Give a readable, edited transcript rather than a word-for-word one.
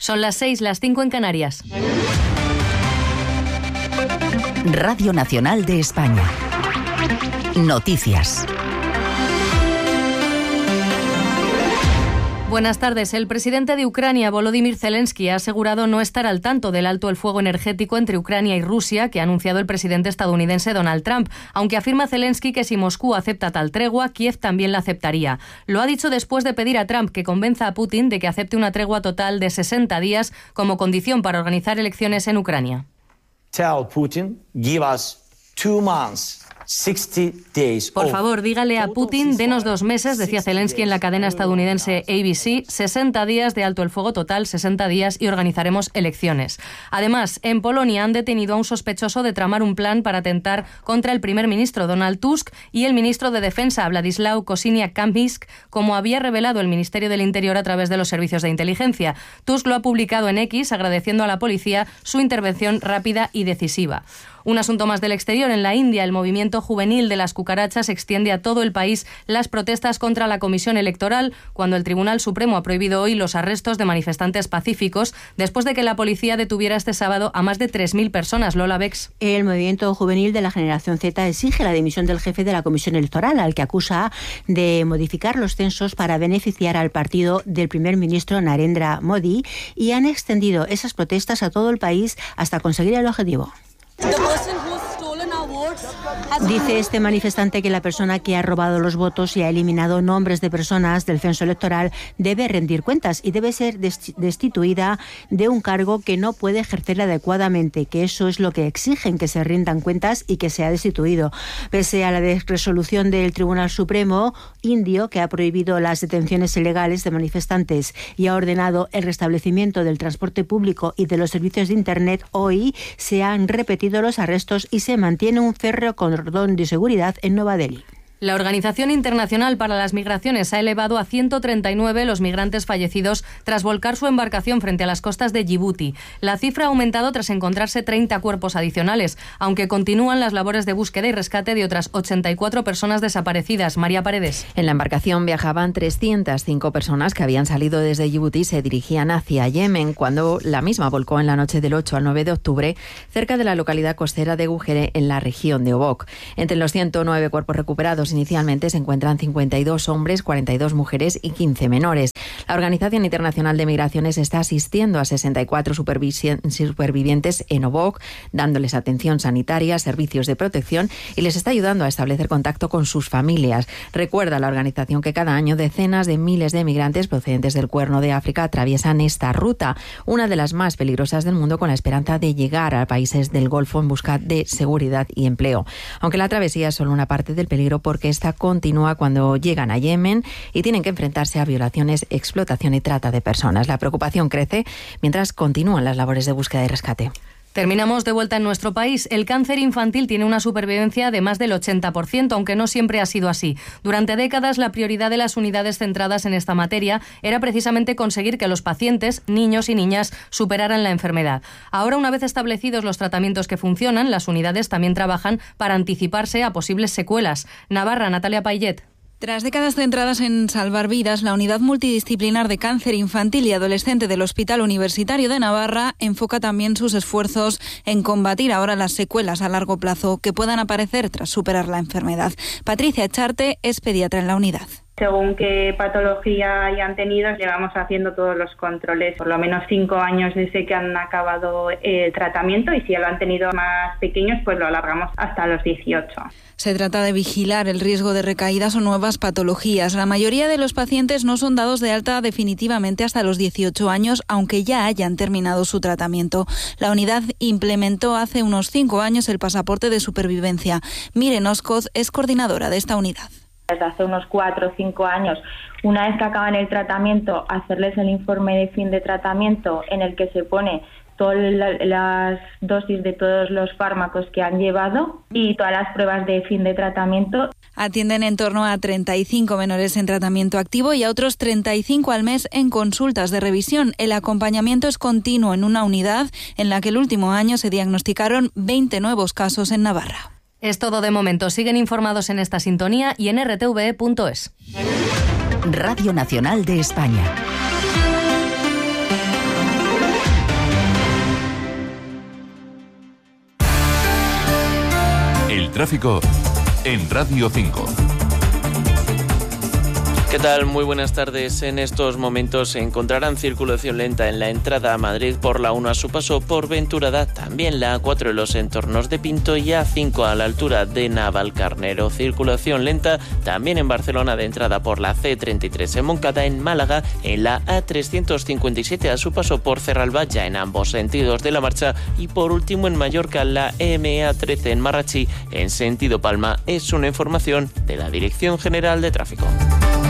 Son las 6, las 5 en Canarias. Radio Nacional de España. Noticias. Buenas tardes. El presidente de Ucrania, Volodymyr Zelensky, ha asegurado no estar al tanto del alto el fuego energético entre Ucrania y Rusia que ha anunciado el presidente estadounidense Donald Trump, aunque afirma Zelensky que si Moscú acepta tal tregua, Kiev también la aceptaría. Lo ha dicho después de pedir a Trump que convenza a Putin de que acepte una tregua total de 60 días como condición para organizar elecciones en Ucrania. Tell Putin, give us 2 months. 60 days. Por favor, dígale a Putin, denos 2 meses, decía Zelensky en la cadena estadounidense ABC, 60 días de alto el fuego total, 60 días y organizaremos elecciones. Además, en Polonia han detenido a un sospechoso de tramar un plan para atentar contra el primer ministro Donald Tusk y el ministro de Defensa Władysław Kosiniak-Kamysz, como había revelado el Ministerio del Interior a través de los servicios de inteligencia. Tusk lo ha publicado en X, agradeciendo a la policía su intervención rápida y decisiva. Un asunto más del exterior. En la India, el movimiento juvenil de las cucarachas extiende a todo el país las protestas contra la Comisión Electoral, cuando el Tribunal Supremo ha prohibido hoy los arrestos de manifestantes pacíficos, después de que la policía detuviera este sábado a más de 3.000 personas. Lola Bex. El movimiento juvenil de la generación Z exige la dimisión del jefe de la Comisión Electoral, al que acusa de modificar los censos para beneficiar al partido del primer ministro Narendra Modi, y han extendido esas protestas a todo el país hasta conseguir el objetivo. Dice este manifestante que la persona que ha robado los votos y ha eliminado nombres de personas del censo electoral debe rendir cuentas y debe ser destituida de un cargo que no puede ejercer adecuadamente, que eso es lo que exigen, que se rindan cuentas y que sea destituido. Pese a la resolución del Tribunal Supremo indio, que ha prohibido las detenciones ilegales de manifestantes y ha ordenado el restablecimiento del transporte público y de los servicios de Internet, hoy se han repetido los arrestos y se mantiene un férreo cordón de seguridad en Nueva Delhi. La Organización Internacional para las Migraciones ha elevado a 139 los migrantes fallecidos tras volcar su embarcación frente a las costas de Djibouti. La cifra ha aumentado tras encontrarse 30 cuerpos adicionales, aunque continúan las labores de búsqueda y rescate de otras 84 personas desaparecidas. María Paredes. En la embarcación viajaban 305 personas que habían salido desde Djibouti y se dirigían hacia Yemen, cuando la misma volcó en la noche del 8 al 9 de octubre cerca de la localidad costera de Gujere, en la región de Obok. Entre los 109 cuerpos recuperados inicialmente se encuentran 52 hombres, 42 mujeres y 15 menores. La Organización Internacional de Migraciones está asistiendo a 64 supervivientes en Obok, dándoles atención sanitaria, servicios de protección y les está ayudando a establecer contacto con sus familias. Recuerda la organización que cada año decenas de miles de migrantes procedentes del Cuerno de África atraviesan esta ruta, una de las más peligrosas del mundo, con la esperanza de llegar a países del Golfo en busca de seguridad y empleo. Aunque la travesía es solo una parte del peligro, porque esta continúa cuando llegan a Yemen y tienen que enfrentarse a violaciones, explotación y trata de personas. La preocupación crece mientras continúan las labores de búsqueda y rescate. Terminamos de vuelta en nuestro país. El cáncer infantil tiene una supervivencia de más del 80%, aunque no siempre ha sido así. Durante décadas, la prioridad de las unidades centradas en esta materia era precisamente conseguir que los pacientes, niños y niñas, superaran la enfermedad. Ahora, una vez establecidos los tratamientos que funcionan, las unidades también trabajan para anticiparse a posibles secuelas. Navarra, Natalia Payet. Tras décadas centradas en salvar vidas, la Unidad Multidisciplinar de Cáncer Infantil y Adolescente del Hospital Universitario de Navarra enfoca también sus esfuerzos en combatir ahora las secuelas a largo plazo que puedan aparecer tras superar la enfermedad. Patricia Echarte es pediatra en la unidad. Según qué patología hayan tenido, llevamos haciendo todos los controles, por lo menos 5 años desde que han acabado el tratamiento, y si ya lo han tenido más pequeños, pues lo alargamos hasta los 18. Se trata de vigilar el riesgo de recaídas o nuevas patologías. La mayoría de los pacientes no son dados de alta definitivamente hasta los 18 años, aunque ya hayan terminado su tratamiento. La unidad implementó hace unos 5 años el pasaporte de supervivencia. Miren Oscoz es coordinadora de esta unidad. Desde hace unos 4 o 5 años, una vez que acaban el tratamiento, hacerles el informe de fin de tratamiento en el que se pone todas las dosis de todos los fármacos que han llevado y todas las pruebas de fin de tratamiento. Atienden en torno a 35 menores en tratamiento activo y a otros 35 al mes en consultas de revisión. El acompañamiento es continuo en una unidad en la que el último año se diagnosticaron 20 nuevos casos en Navarra. Es todo de momento. Siguen informados en esta sintonía y en rtve.es. Radio Nacional de España. tráfico en Radio 5. ¿Qué tal? Muy buenas tardes. En estos momentos se encontrarán circulación lenta en la entrada a Madrid por la 1 a su paso por Venturada, también la A4 en los entornos de Pinto y A5 a la altura de Navalcarnero. Circulación lenta también en Barcelona de entrada por la C33 en Montcada, en Málaga, en la A357 a su paso por Cerralbaya en ambos sentidos de la marcha y por último en Mallorca la MA13 en Marrachí en sentido Palma. Es una información de la Dirección General de Tráfico.